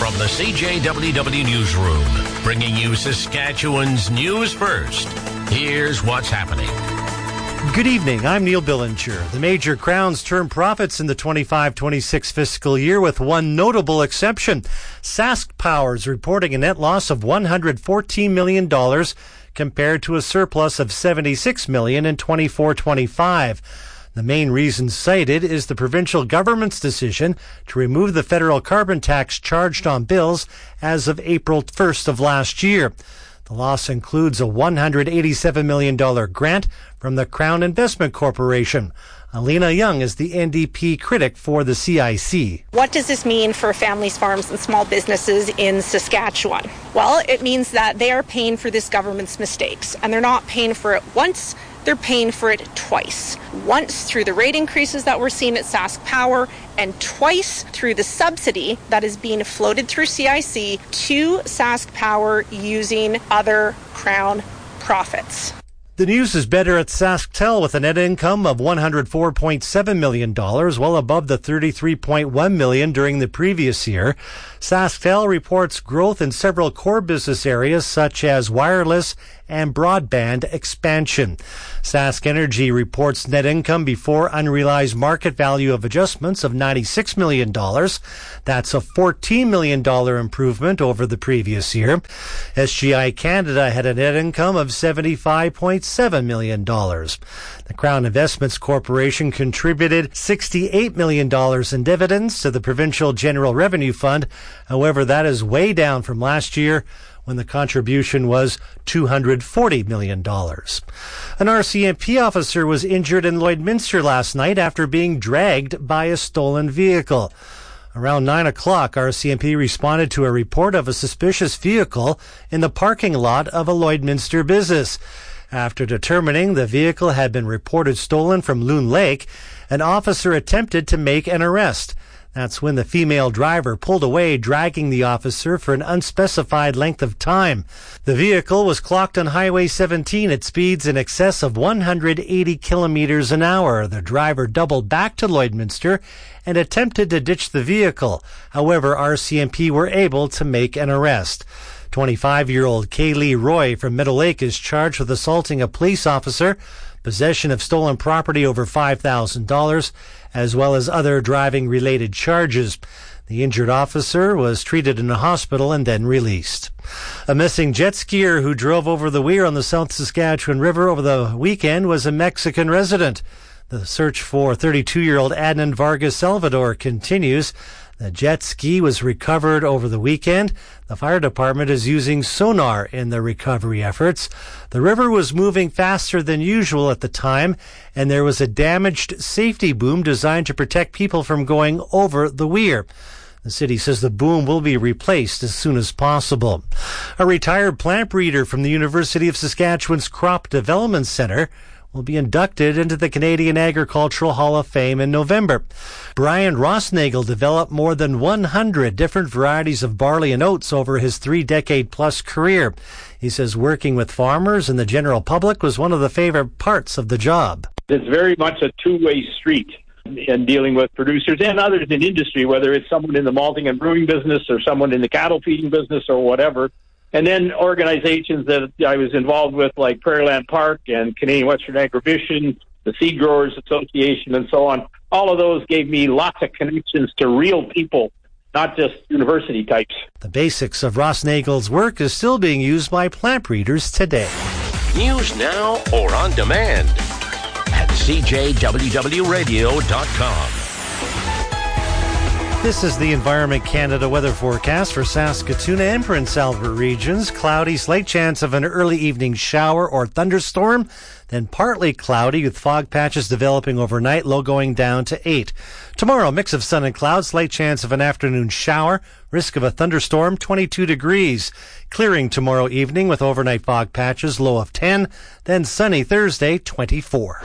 From the CJWW Newsroom, bringing you Saskatchewan's news first. Here's what's happening. Good evening, I'm Neil Billinger. The major crowns turned profits in the 25-26 fiscal year with one notable exception. Sask Power is reporting a net loss of $114 million compared to a surplus of $76 million in 24-25. The main reason cited is the provincial government's decision to remove the federal carbon tax charged on bills as of April 1st of last year. The loss includes a $187 million grant from the Crown Investment Corporation. Alina Young is the NDP critic for the CIC. What does this mean for families, farms, and small businesses in Saskatchewan? Well, it means that they are paying for this government's mistakes, and they're not paying for it once, they're paying for it twice. Once through the rate increases that we're seeing at Sask Power, and twice through the subsidy that is being floated through CIC to Sask Power using other Crown profits. The news is better at SaskTel with a net income of $104.7 million, well above the $33.1 million during the previous year. SaskTel reports growth in several core business areas such as wireless and broadband expansion. Sask Energy reports net income before unrealized market value of adjustments of $96 million. That's a $14 million improvement over the previous year. SGI Canada had a net income of $75.7 million. The Crown Investments Corporation contributed $68 million in dividends to the Provincial General Revenue Fund. However, that is way down from last year, when the contribution was $240 million. An RCMP officer was injured in Lloydminster last night after being dragged by a stolen vehicle. Around 9 o'clock, RCMP responded to a report of a suspicious vehicle in the parking lot of a Lloydminster business. After determining the vehicle had been reported stolen from Loon Lake, an officer attempted to make an arrest. That's when the female driver pulled away, dragging the officer for an unspecified length of time. The vehicle was clocked on Highway 17 at speeds in excess of 180 kilometers an hour. The driver doubled back to Lloydminster and attempted to ditch the vehicle. However, RCMP were able to make an arrest. 25-year-old Kaylee Roy from Middle Lake is charged with assaulting a police officer, possession of stolen property over $5,000, as well as other driving-related charges. The injured officer was treated in a hospital and then released. A missing jet skier who drove over the weir on the South Saskatchewan River over the weekend was a Mexican resident. The search for 32-year-old Adnan Vargas Salvador continues. The jet ski was recovered over the weekend. The fire department is using sonar in the recovery efforts. The river was moving faster than usual at the time, and there was a damaged safety boom designed to protect people from going over the weir. The city says the boom will be replaced as soon as possible. A retired plant breeder from the University of Saskatchewan's Crop Development Centre will be inducted into the Canadian Agricultural Hall of Fame in November. Brian Rossnagle developed more than 100 different varieties of barley and oats over his 3-decade-plus career. He says working with farmers and the general public was one of the favorite parts of the job. It's very much a two-way street in dealing with producers and others in industry, whether it's someone in the malting and brewing business or someone in the cattle feeding business or whatever. And then organizations that I was involved with, like Prairieland Park and Canadian Western Agribition, the Seed Growers Association, and so on. All of those gave me lots of connections to real people, not just university types. The basics of Rossnagle's work is still being used by plant breeders today. News now or on demand at CJWWRadio.com. This is the Environment Canada weather forecast for Saskatoon and Prince Albert regions. Cloudy, slight chance of an early evening shower or thunderstorm. Then partly cloudy with fog patches developing overnight, low going down to 8. Tomorrow, mix of sun and clouds, slight chance of an afternoon shower. Risk of a thunderstorm, 22 degrees. Clearing tomorrow evening with overnight fog patches, low of 10. Then sunny Thursday, 24.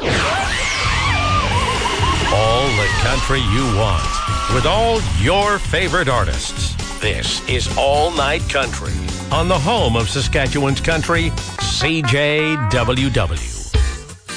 All the country you want, with all your favorite artists. This is All Night Country on the home of Saskatchewan's country, CJWW.